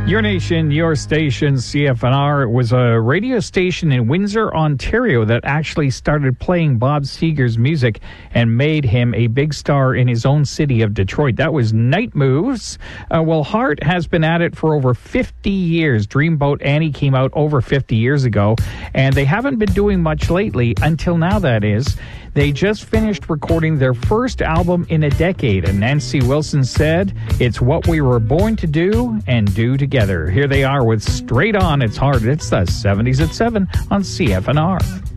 Your nation, your station, CFNR. It was a radio station in Windsor, Ontario that actually started playing Bob Seger's music and made him a big star in his own city of Detroit. That was Night Moves. Well, Heart has been at it for over 50 years. Dreamboat Annie came out over 50 years ago, and they haven't been doing much lately, until now, that is. They just finished recording their first album in a decade, and Nancy Wilson said, "It's what we were born to do and do together." Here they are with Straight On, It's Hard. It's the 70s at 7 on CFNR.